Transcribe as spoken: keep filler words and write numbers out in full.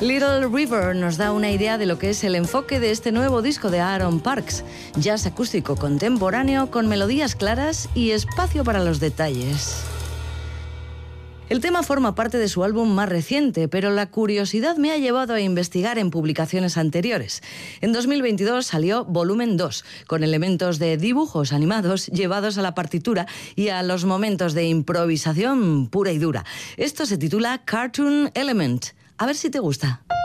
Little River nos da una idea de lo que es el enfoque de este nuevo disco de Aaron Parks, jazz acústico contemporáneo con melodías claras y espacio para los detalles. El tema forma parte de su álbum más reciente, pero la curiosidad me ha llevado a investigar en publicaciones anteriores. En dos mil veintidós salió Volumen dos, con elementos de dibujos animados llevados a la partitura y a los momentos de improvisación pura y dura. Esto se titula Cartoon Element. A ver si te gusta.